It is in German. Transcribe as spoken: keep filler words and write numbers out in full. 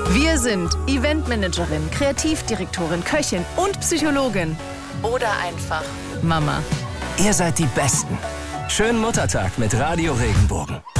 Wir sind Eventmanagerin, Kreativdirektorin, Köchin und Psychologin. Oder einfach Mama. Ihr seid die Besten. Schönen Muttertag mit Radio Regenbogen.